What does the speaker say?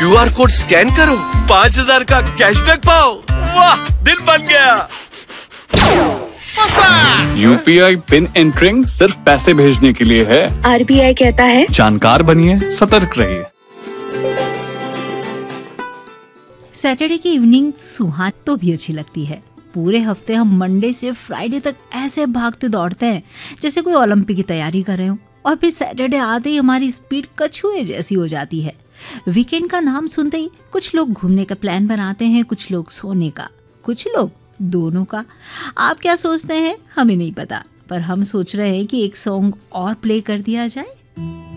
QR code scan करो, 5,000 का cashback पाओ। वाह, दिल बन गया। UPI पिन एंटरिंग सिर्फ पैसे भेजने के लिए है। RBI कहता है जानकार बनिए, सतर्क रहिए। सैटरडे की इवनिंग सुहान तो भी अच्छी लगती है। पूरे हफ्ते हम मंडे से फ्राइडे तक ऐसे भागते दौड़ते हैं जैसे कोई ओलंपिक की तैयारी कर रहे हो, और फिर सैटरडे आते ही हमारी स्पीड कछुए जैसी हो जाती है। वीकेंड का नाम सुनते ही कुछ लोग घूमने का प्लान बनाते हैं, कुछ लोग सोने का, कुछ लोग दोनों का। आप क्या सोचते हैं हमें नहीं पता, पर हम सोच रहे हैं कि एक सॉन्ग और प्ले कर दिया जाए।